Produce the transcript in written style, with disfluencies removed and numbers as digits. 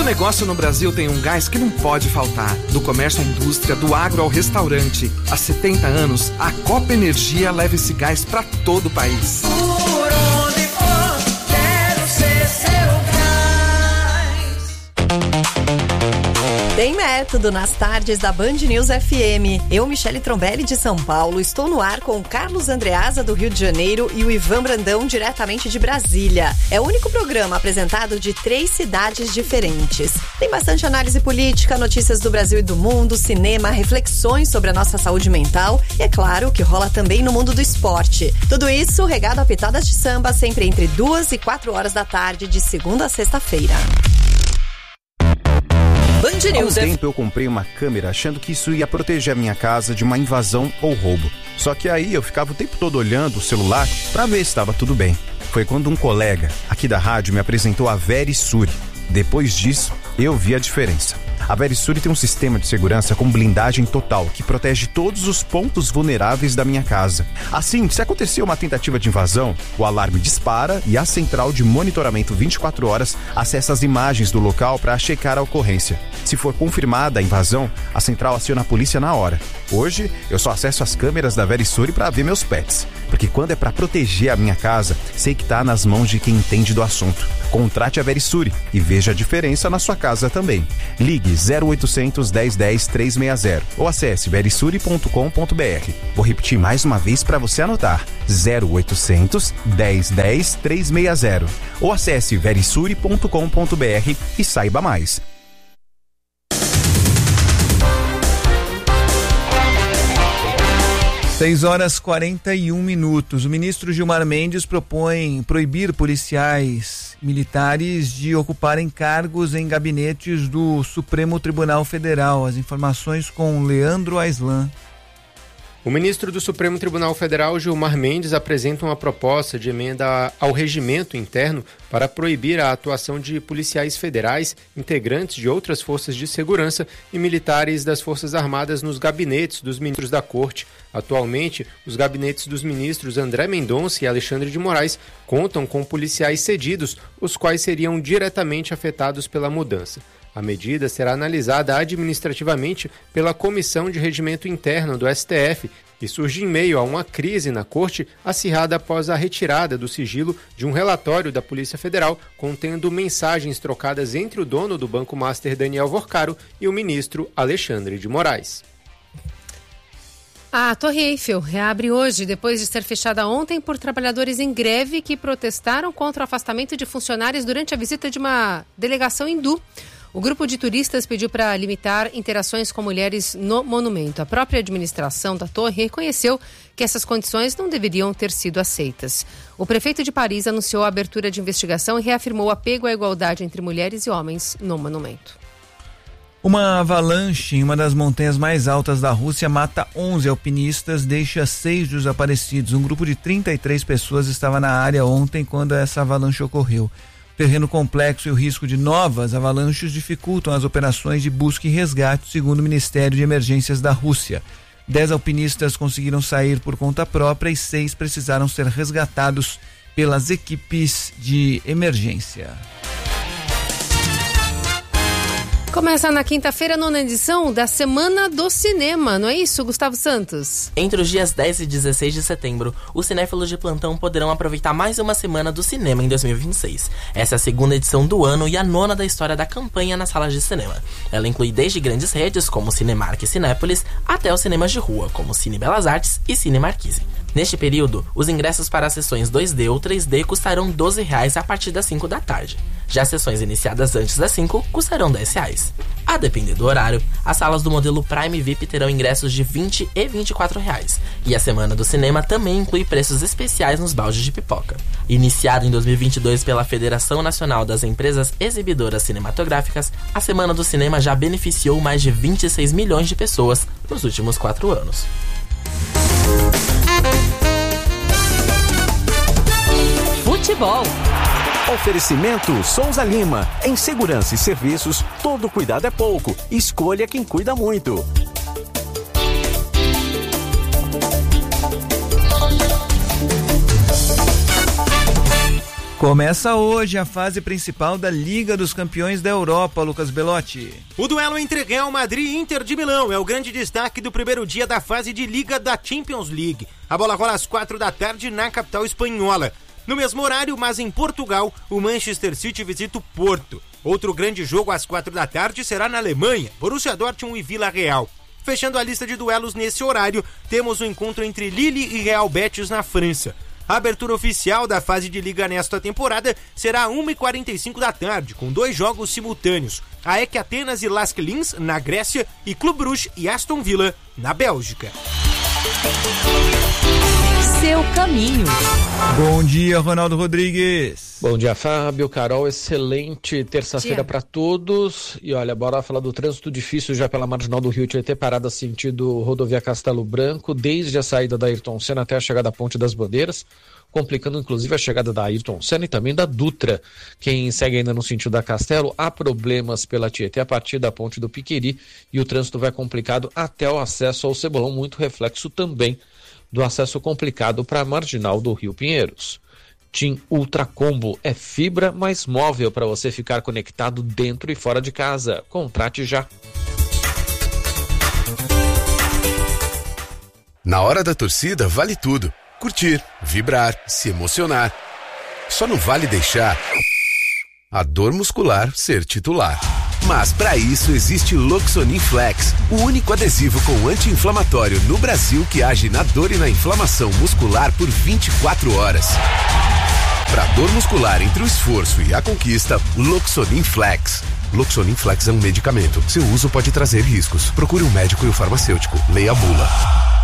negócio no Brasil tem um gás que não pode faltar. Do comércio à indústria, do agro ao restaurante. Há 70 anos, a Copa Energia leva esse gás para todo o país. Por onde for, quero ser seu gás. Tem método nas tardes da Band News FM. Eu, Michele Trombelli, de São Paulo, estou no ar com o Carlos Andreasa, do Rio de Janeiro, e o Ivan Brandão, diretamente de Brasília. É o único programa apresentado de 3 cidades diferentes. Tem bastante análise política, notícias do Brasil e do mundo, cinema, reflexões sobre a nossa saúde mental e, é claro, o que rola também no mundo do esporte. Tudo isso regado a pitadas de samba, sempre entre 2 e 4 horas da tarde, de segunda a sexta-feira. Há um tempo eu comprei uma câmera achando que isso ia proteger a minha casa de uma invasão ou roubo. Só que aí eu ficava o tempo todo olhando o celular para ver se estava tudo bem. Foi quando um colega aqui da rádio me apresentou a Verisure. Depois disso, eu vi a diferença. A Verisure tem um sistema de segurança com blindagem total que protege todos os pontos vulneráveis da minha casa. Assim, se acontecer uma tentativa de invasão, o alarme dispara e a central de monitoramento 24 horas acessa as imagens do local para checar a ocorrência. Se for confirmada a invasão, a central aciona a polícia na hora. Hoje, eu só acesso as câmeras da Verisure para ver meus pets, porque quando é para proteger a minha casa, sei que tá nas mãos de quem entende do assunto. Contrate a Verisure e veja a diferença na sua casa também. Ligue 0800 1010 360 ou acesse verisure.com.br. Vou repetir mais uma vez para você anotar. 0800 1010 360 ou acesse verisure.com.br e saiba mais. 6h41. O ministro Gilmar Mendes propõe proibir policiais militares de ocuparem cargos em gabinetes do Supremo Tribunal Federal. As informações com Leandro Aislan. O ministro do Supremo Tribunal Federal, Gilmar Mendes, apresenta uma proposta de emenda ao regimento interno para proibir a atuação de policiais federais, integrantes de outras forças de segurança e militares das Forças Armadas nos gabinetes dos ministros da Corte. Atualmente, os gabinetes dos ministros André Mendonça e Alexandre de Moraes contam com policiais cedidos, os quais seriam diretamente afetados pela mudança. A medida será analisada administrativamente pela Comissão de Regimento Interno do STF e surge em meio a uma crise na Corte acirrada após a retirada do sigilo de um relatório da Polícia Federal contendo mensagens trocadas entre o dono do Banco Master, Daniel Vorcaro, e o ministro Alexandre de Moraes. A Torre Eiffel reabre hoje, depois de ser fechada ontem por trabalhadores em greve que protestaram contra o afastamento de funcionários durante a visita de uma delegação hindu. O grupo de turistas pediu para limitar interações com mulheres no monumento. A própria administração da torre reconheceu que essas condições não deveriam ter sido aceitas. O prefeito de Paris anunciou a abertura de investigação e reafirmou o apego à igualdade entre mulheres e homens no monumento. Uma avalanche em uma das montanhas mais altas da Rússia mata 11 alpinistas, deixa 6 desaparecidos. Um grupo de 33 pessoas estava na área ontem quando essa avalanche ocorreu. Terreno complexo e o risco de novas avalanches dificultam as operações de busca e resgate, segundo o Ministério de Emergências da Rússia. 10 alpinistas conseguiram sair por conta própria e 6 precisaram ser resgatados pelas equipes de emergência. Começa na quinta-feira a 9ª edição da Semana do Cinema, não é isso, Gustavo Santos? Entre os dias 10 e 16 de setembro, os cinéfilos de plantão poderão aproveitar mais uma Semana do Cinema em 2026. Essa é a 2ª edição do ano e a 9ª da história da campanha nas salas de cinema. Ela inclui desde grandes redes, como Cinemark e Cinépolis, até os cinemas de rua, como Cine Belas Artes e Cine Marquise. Neste período, os ingressos para as sessões 2D ou 3D custarão R$12 a partir das 5 da tarde. Já as sessões iniciadas antes das 5 custarão R$10. A depender do horário, as salas do modelo Prime VIP terão ingressos de R$20 e R$24. E a Semana do Cinema também inclui preços especiais nos baldes de pipoca. Iniciada em 2022 pela Federação Nacional das Empresas Exibidoras Cinematográficas, a Semana do Cinema já beneficiou mais de 26 milhões de pessoas nos últimos 4 anos. Futebol. Oferecimento Souza Lima. Em segurança e serviços, todo cuidado é pouco. Escolha quem cuida muito. Começa hoje a fase principal da Liga dos Campeões da Europa, Lucas Belotti. O duelo entre Real Madrid e Inter de Milão é o grande destaque do primeiro dia da fase de Liga da Champions League. A bola rola às 4h na capital espanhola. No mesmo horário, mas em Portugal, o Manchester City visita o Porto. Outro grande jogo às 4h será na Alemanha, Borussia Dortmund e Vila Real. Fechando a lista de duelos nesse horário, temos o encontro entre Lille e Real Betis na França. A abertura oficial da fase de Liga nesta temporada será 1h45 com 2 jogos simultâneos. AEK Atenas e Lask Linz, na Grécia, e Clube Brugge e Aston Villa, na Bélgica. Seu caminho. Bom dia, Ronaldo Rodrigues. Bom dia, Fábio, Carol, excelente terça-feira para todos. E olha, bora falar do trânsito difícil já pela Marginal do Rio Tietê, parada sentido rodovia Castelo Branco, desde a saída da Ayrton Senna até a chegada à Ponte das Bandeiras, complicando inclusive a chegada da Ayrton Senna e também da Dutra. Quem segue ainda no sentido da Castelo, há problemas pela Tietê a partir da Ponte do Piqueri e o trânsito vai complicado até o acesso ao Cebolão, muito reflexo também do acesso complicado para a Marginal do Rio Pinheiros. TIM Ultra Combo é fibra mais móvel para você ficar conectado dentro e fora de casa. Contrate já. Na hora da torcida vale tudo. Curtir, vibrar, se emocionar. Só não vale deixar a dor muscular ser titular. Mas para isso existe Loxonin Flex, o único adesivo com anti-inflamatório no Brasil que age na dor e na inflamação muscular por 24 horas. Para dor muscular entre o esforço e a conquista, Loxonin Flex. Loxonin Flex é um medicamento. Seu uso pode trazer riscos. Procure um médico e o farmacêutico. Leia a bula.